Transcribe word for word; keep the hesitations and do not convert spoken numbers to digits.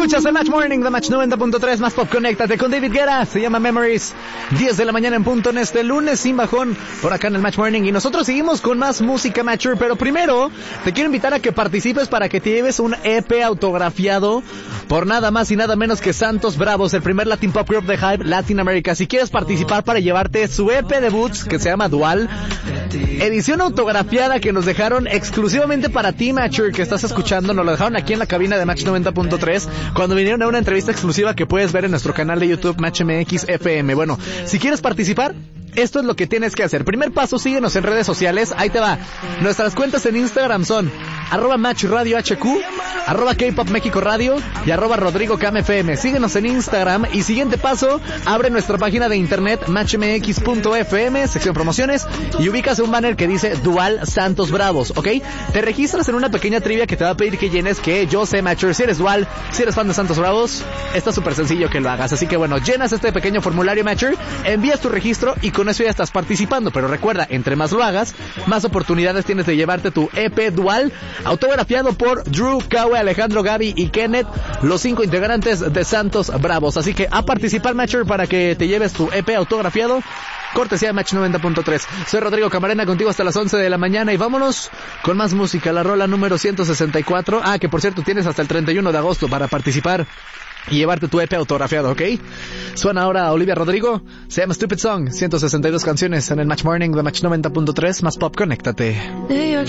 Escuchas el Match Morning de Match noventa punto tres, más pop, conéctate con David Guetta, se llama Memories, diez de la mañana en punto en este lunes sin bajón, por acá en el Match Morning, y nosotros seguimos con más música Matcher, pero primero te quiero invitar a que participes para que te lleves un E P autografiado por nada más y nada menos que Santos Bravos, el primer Latin Pop Group de Hype Latinoamérica. Si quieres participar para llevarte su E P debuts, que se llama Dual, edición autografiada que nos dejaron exclusivamente para ti, Matcher, que estás escuchando, nos lo dejaron aquí en la cabina de Match noventa punto tres, cuando vinieron a una entrevista exclusiva que puedes ver en nuestro canal de YouTube Match M X F M. Bueno, si quieres participar, esto es lo que tienes que hacer. Primer paso, síguenos en redes sociales. Ahí te va. Nuestras cuentas en Instagram son arroba Match Radio H Q, arroba K-Pop México Radio y arroba Rodrigo Cam F M. Síguenos en Instagram. Y siguiente paso, abre nuestra página de internet match m x punto f m, sección promociones, y ubicas un banner que dice Dual Santos Bravos, ¿ok? Te registras en una pequeña trivia que te va a pedir que llenes, que yo sé, Matcher, si eres Dual, si eres fan de Santos Bravos, está súper sencillo que lo hagas. Así que bueno, llenas este pequeño formulario, Matcher, envías tu registro y con eso ya estás participando. Pero recuerda, entre más lo hagas, más oportunidades tienes de llevarte tu E P Dual autografiado por Drew, Kawe, Alejandro, Gaby y Kenneth, los cinco integrantes de Santos Bravos. Así que a participar, Matcher, para que te lleves tu E P autografiado, cortesía de Match noventa punto tres. Soy Rodrigo Camarena, contigo hasta las once de la mañana, y vámonos con más música. La rola número ciento sesenta y cuatro. Ah, que por cierto tienes hasta el treinta y uno de agosto para participar y llevarte tu E P autografiado, ¿ok? Suena ahora Olivia Rodrigo, se llama Stupid Song, ciento sesenta y dos canciones en el Match Morning de Match noventa punto tres, más pop, conéctate.